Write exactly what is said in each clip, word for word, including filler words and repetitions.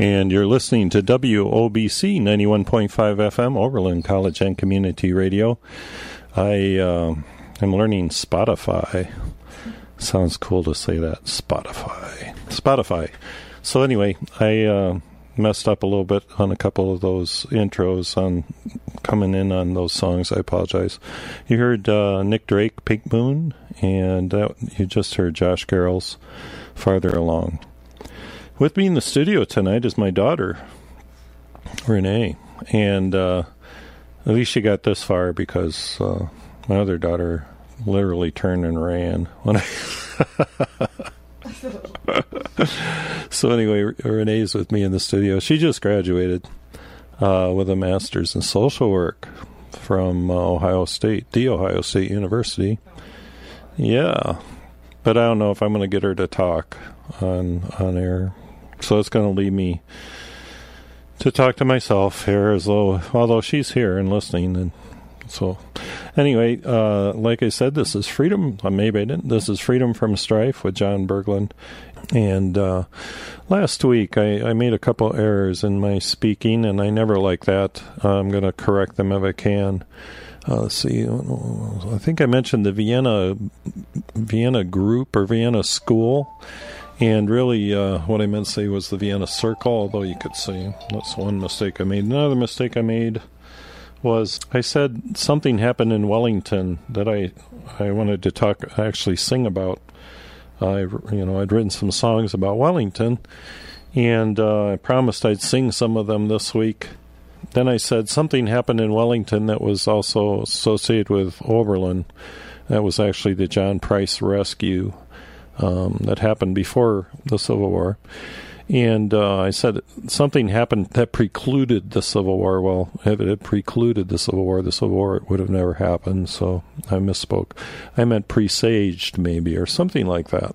And you're listening to W O B C ninety-one point five F M, Oberlin College and Community Radio. I uh, am learning Spotify. Sounds cool to say that. Spotify. Spotify. So anyway, I uh, messed up a little bit on a couple of those intros on coming in on those songs. I apologize. You heard uh, Nick Drake, Pink Moon, and uh, you just heard Josh Carroll's Farther Along. With me in the studio tonight is my daughter, Renee, and uh, at least she got this far because uh, my other daughter literally turned and ran when I so anyway, Renee's with me in the studio. She just graduated uh, with a master's in social work from uh, Ohio State, the Ohio State University. Yeah, but I don't know if I'm going to get her to talk on on air. So it's going to leave me to talk to myself here, as though, although she's here and listening. And so, anyway, uh, like I said, this is Freedom. Uh, maybe I didn't. This is Freedom from Strife with John Berglund. And uh, last week, I, I made a couple errors in my speaking, and I never like that. Uh, I'm going to correct them if I can. Uh, let's see. I think I mentioned the Vienna Vienna group or Vienna school. And really, uh, what I meant to say was the Vienna Circle, although you could say that's one mistake I made. Another mistake I made was I said something happened in Wellington that I I wanted to talk, actually sing about. I, you know, I'd written some songs about Wellington, and uh, I promised I'd sing some of them this week. Then I said something happened in Wellington that was also associated with Oberlin. That was actually the John Price rescue. Um, that happened before the Civil War. And uh, I said something happened that precluded the Civil War. Well, if it had precluded the Civil War, the Civil War would have never happened. So I misspoke. I meant presaged, maybe, or something like that.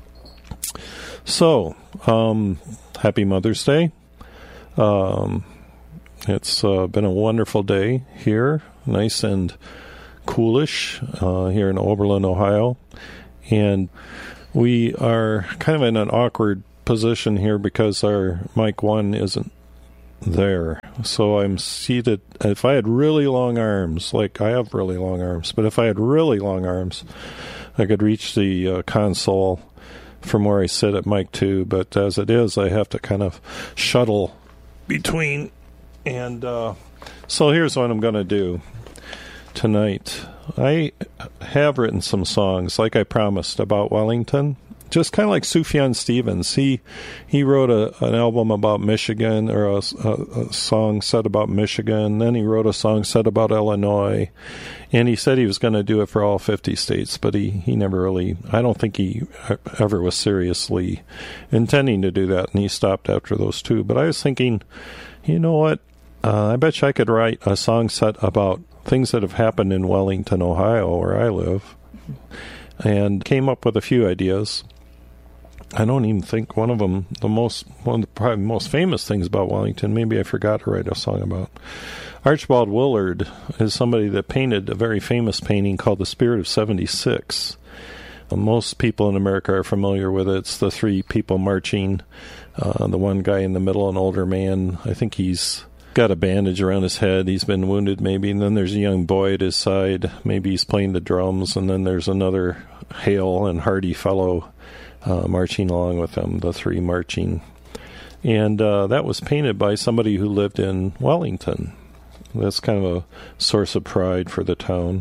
So, um, happy Mother's Day. Um, it's uh, been a wonderful day here. Nice and coolish uh, here in Oberlin, Ohio. And we are kind of in an awkward position here because our mic one isn't there. So I'm seated. If I had really long arms, like I have really long arms, but if I had really long arms, I could reach the uh, console from where I sit at mic two. But as it is, I have to kind of shuttle between. And uh, so here's what I'm going to do tonight. I have written some songs, like I promised, about Wellington. Just kind of like Sufjan Stevens. He he wrote a, an album about Michigan, or a, a, a song set about Michigan. Then he wrote a song set about Illinois. And he said he was going to do it for all fifty states, but he, he never really, I don't think he ever was seriously intending to do that, and he stopped after those two. But I was thinking, you know what? Uh, I bet you I could write a song set about things that have happened in Wellington, Ohio, where I live, and came up with a few ideas. I don't even think one of them, the most, one of the probably most famous things about Wellington, maybe I forgot to write a song about. Archibald Willard is somebody that painted a very famous painting called The Spirit of seventy-six. Uh, most people in America are familiar with it. It's the three people marching, uh, the one guy in the middle, an older man. I think he's got a bandage around his head. He's been wounded maybe. And then there's a young boy at his side. Maybe he's playing the drums. And then there's another hale and hearty fellow uh, marching along with them, the three marching. And uh, that was painted by somebody who lived in Wellington. That's kind of a source of pride for the town.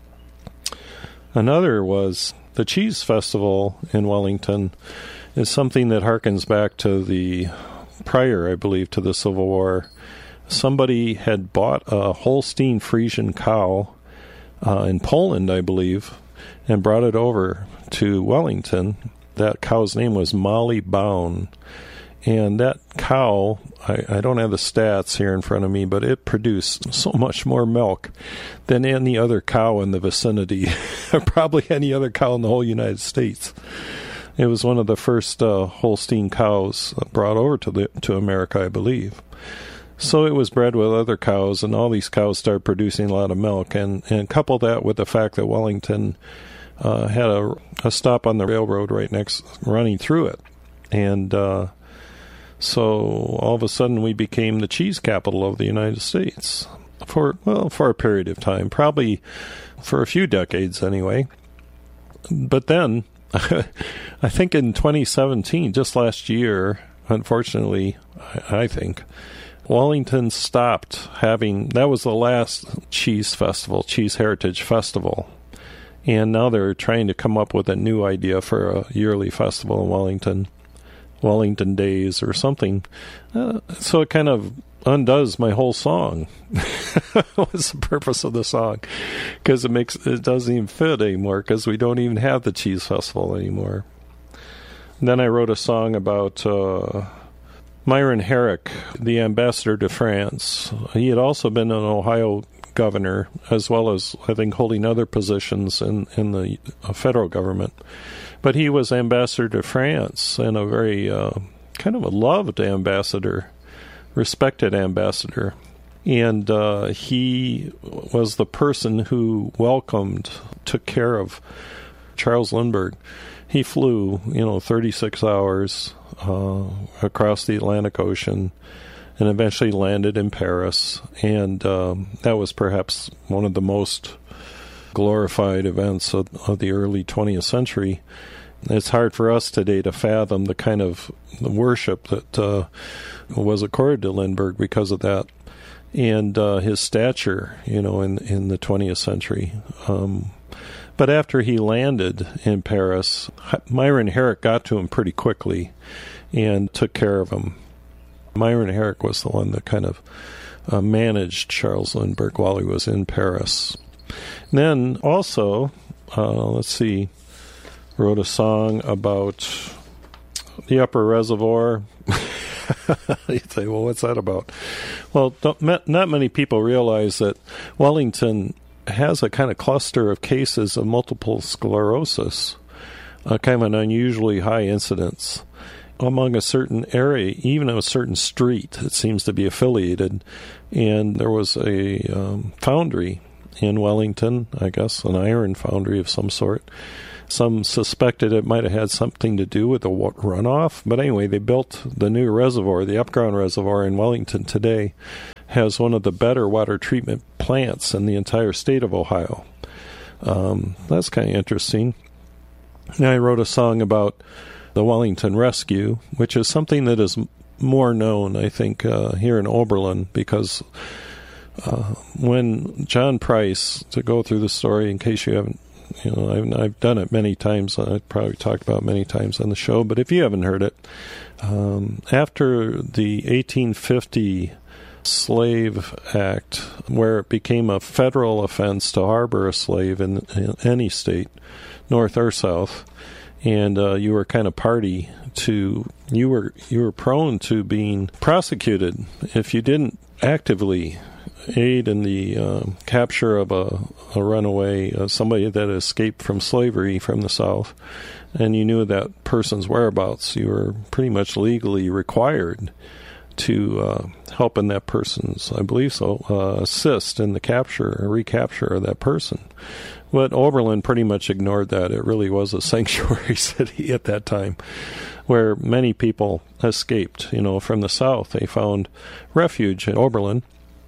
Another was the Cheese Festival in Wellington is something that harkens back to the prior, I believe, to the Civil War. Somebody had bought a Holstein Friesian cow uh, in Poland, I believe, and brought it over to Wellington. That cow's name was Molly Baun. And that cow, I, I don't have the stats here in front of me, but it produced so much more milk than any other cow in the vicinity, or probably any other cow in the whole United States. It was one of the first uh, Holstein cows brought over to the to America, I believe. So it was bred with other cows, and all these cows started producing a lot of milk. And, and couple that with the fact that Wellington uh, had a, a stop on the railroad right next, running through it. And uh, So all of a sudden we became the cheese capital of the United States for, well, for a period of time, probably for a few decades anyway. But then, I think in twenty seventeen, just last year, unfortunately, I think, Wellington stopped having, that was the last cheese festival, Cheese Heritage Festival. And now they're trying to come up with a new idea for a yearly festival in Wellington, Wellington Days or something. Uh, so it kind of undoes my whole song. What's the purpose of the song? Because it makes it doesn't even fit anymore, because we don't even have the cheese festival anymore. And then I wrote a song about uh, Myron Herrick, the ambassador to France. He had also been an Ohio governor, as well as, I think, holding other positions in, in the uh, federal government. But he was ambassador to France, and a very uh, kind of a loved ambassador, respected ambassador. And uh, he was the person who welcomed, took care of Charles Lindbergh. He flew, you know, thirty-six hours uh, across the Atlantic Ocean and eventually landed in Paris. And um, that was perhaps one of the most glorified events of, of the early twentieth century. It's hard for us today to fathom the kind of worship that uh, was accorded to Lindbergh because of that, and uh, his stature, you know, in, in the twentieth century. Um, but after he landed in Paris, Myron Herrick got to him pretty quickly and took care of him. Myron Herrick was the one that kind of uh, managed Charles Lindbergh while he was in Paris. And then also, uh, let's see, wrote a song about the Upper Reservoir. You say, well, what's that about? Well, don't, not many people realize that Wellington has a kind of cluster of cases of multiple sclerosis, uh, kind of an unusually high incidence among a certain area, even a certain street that seems to be affiliated. And there was a um, foundry in Wellington, I guess, an iron foundry of some sort. Some suspected it might have had something to do with the runoff. But anyway, they built the new reservoir. The Upground Reservoir in Wellington today has one of the better water treatment plants in the entire state of Ohio. Um, that's kind of interesting. And I wrote a song about the Wellington Rescue, which is something that is more known, I think, uh, here in Oberlin, because uh, when John Price, to go through the story in case you haven't, you know, I've, I've done it many times. I've probably talked about it many times on the show, but if you haven't heard it, um, after the eighteen fifty Slave Act, where it became a federal offense to harbor a slave in, in any state, north or south, and uh, you were kind of party to, you were you were prone to being prosecuted if you didn't actively aid in the uh, capture of a, a runaway, uh, somebody that escaped from slavery from the South, and you knew that person's whereabouts. You were pretty much legally required to uh, help in that person's, I believe so, uh, assist in the capture or recapture of that person. But Oberlin pretty much ignored that. It really was a sanctuary city at that time, where many people escaped, you know, from the South. They found refuge in Oberlin.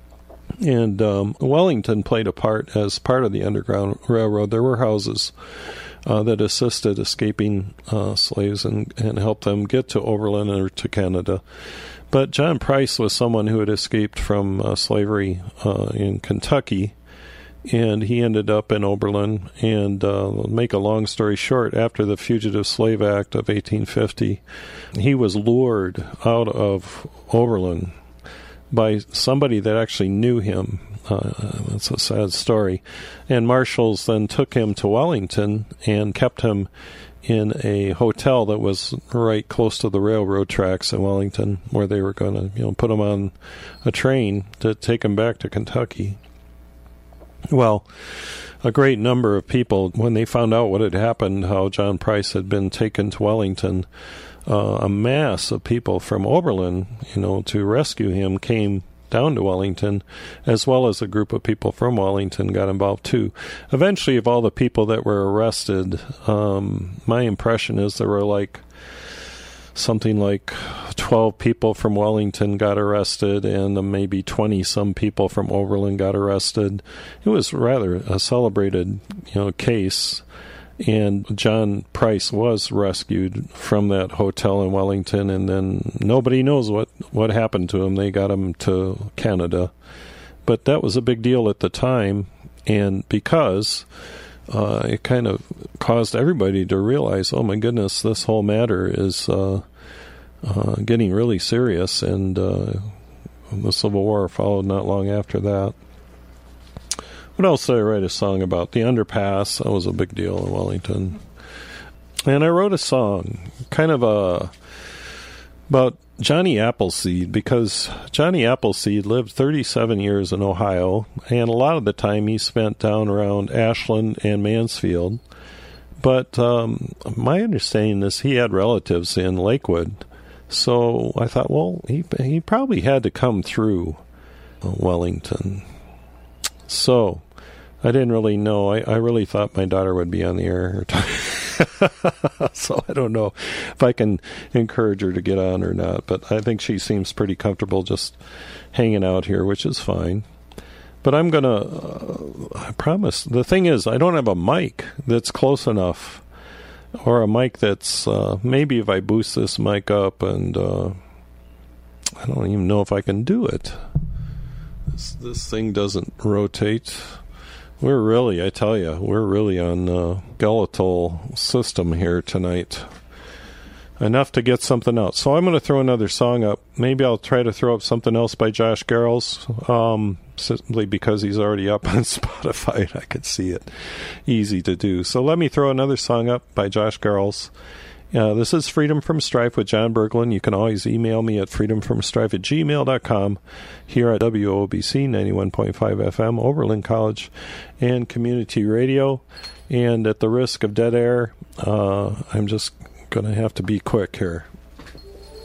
And um, Wellington played a part as part of the Underground Railroad. There were houses uh, that assisted escaping uh, slaves and, and helped them get to Oberlin or to Canada. But John Price was someone who had escaped from uh, slavery uh, in Kentucky, and he ended up in Oberlin. And uh, make a long story short, after the Fugitive Slave Act of eighteen fifty, he was lured out of Oberlin by somebody that actually knew him. Uh, that's a sad story. And marshals then took him to Wellington and kept him in a hotel that was right close to the railroad tracks in Wellington, where they were going to, you know, put him on a train to take him back to Kentucky. Well, a great number of people, when they found out what had happened, how John Price had been taken to Wellington, uh, a mass of people from Oberlin, you know, to rescue him came down to Wellington, as well as a group of people from Wellington got involved too. Eventually, of all the people that were arrested, um, my impression is there were like something like twelve people from Wellington got arrested, and uh, maybe twenty-some people from Oberlin got arrested. It was rather a celebrated, you know, case. And John Price was rescued from that hotel in Wellington, and then nobody knows what, what happened to him. They got him to Canada. But that was a big deal at the time, and because uh, it kind of caused everybody to realize, oh my goodness, this whole matter is uh, uh, getting really serious, and uh, the Civil War followed not long after that. What else did I write a song about? The underpass. That was a big deal in Wellington. And I wrote a song, kind of a, about Johnny Appleseed, because Johnny Appleseed lived thirty-seven years in Ohio, and a lot of the time he spent down around Ashland and Mansfield. But um, my understanding is he had relatives in Lakewood. So I thought, well, he he probably had to come through Wellington. So I didn't really know. I, I really thought my daughter would be on the air. So I don't know if I can encourage her to get on or not. But I think she seems pretty comfortable just hanging out here, which is fine. But I'm going to, uh, I promise. The thing is, I don't have a mic that's close enough, or a mic that's, uh, maybe if I boost this mic up, and uh, I don't even know if I can do it. This, this thing doesn't rotate. We're really, I tell you, we're really on uh, skeletal system here tonight. Enough to get something out. So I'm going to throw another song up. Maybe I'll try to throw up something else by Josh Garrels, um, simply because he's already up on Spotify, and I could see it. Easy to do. So let me throw another song up by Josh Garrels. Uh, this is Freedom from Strife with John Berglund. You can always email me at freedomfromstrife at gmail dot com here at W O B C ninety-one point five F M, Oberlin College and Community Radio. And at the risk of dead air, uh, I'm just going to have to be quick here.